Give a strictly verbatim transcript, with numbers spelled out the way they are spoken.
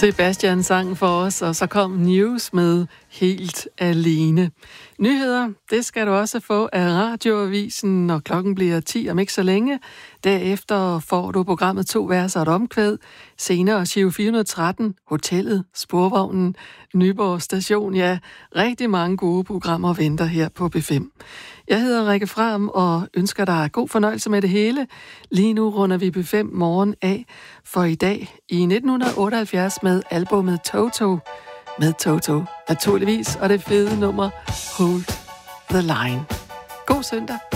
Sebastian sang for os, og så kom News med Helt Alene. Nyheder, det skal du også få af Radioavisen, når klokken bliver ti om ikke så længe. Derefter får du programmet To Vers og et Omkvæd. Senere Giro fire hundrede og tretten, Hotellet, Sporvognen, Nyborg Station. Ja, rigtig mange gode programmer venter her på B fem. Jeg hedder Rikke Fram og ønsker dig god fornøjelse med det hele. Lige nu runder vi B fem morgen af for i dag i nitten otteoghalvfjerds med albumet Toto. Med Toto, naturligvis, og det fede nummer Hold the Line. God søndag.